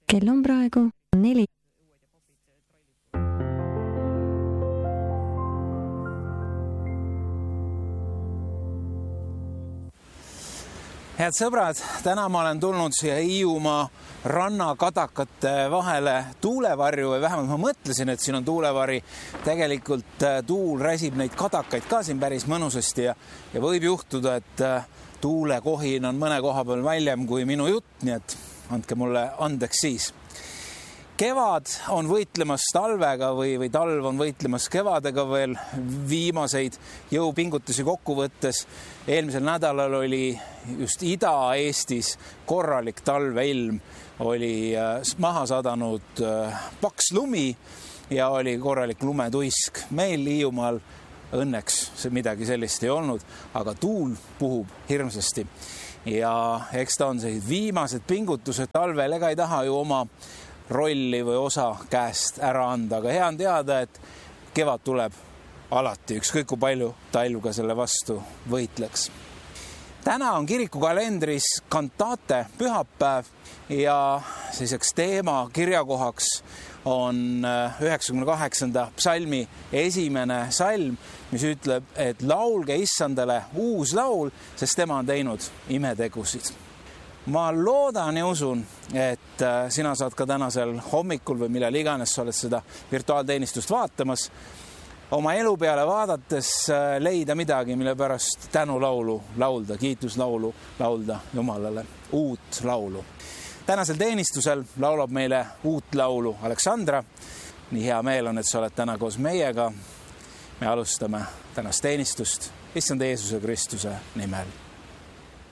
Kell on praegu 4. Head sõbrad, täna ma olen tulnud siia Hiiumaa rannakadakate vahele tuulevarju või vähemalt ma mõtlesin, et siin on tuulevari. Tegelikult tuul räsib neid kadakaid ka siin päris mõnusasti ja võib juhtuda, et tuulekohin on mõne koha peal väljem kui minu jutt, nii et andke mulle andeks siis. Kevad on võitlemas talvega või talv on võitlemas kevadega veel viimaseid jõupingutusi kokku võttes. Eelmisel nädalal oli just Ida-Eestis korralik talveilm, oli maha sadanud paks lumi ja oli korralik lumetuisk. Meil Hiiumaal õnneks midagi sellist ei olnud, aga tuul puhub hirmsasti. Ja eks ta on sellised viimased pingutused talvel, ega ei taha ju oma rolli või osa käest ära anda, aga hea on teada, et kevad tuleb alati, ükskõik kui palju talv ka selle vastu võitleks. Täna on kirikukalendris kantate pühapäev ja selliseks teema kirjakohaks on 98. psalmi esimene salm, mis ütleb, et laulge Issandale uus laul, sest tema on teinud imetegusid. Ma loodan ja usun, et sina saad ka tänasel hommikul või millal iganes sa oled seda virtuaalteenistust vaatamas, oma elu peale vaadates leida midagi, mille pärast tänulaulu laulda, kiituslaulu laulda Jumalale, uut laulu. Tänasel teenistusel laulab meile uut laulu Aleksandra. Nii hea meel on, et sa oled täna koos meiega. Me alustame tänast teenistust Issand Jeesuse Kristuse nimel.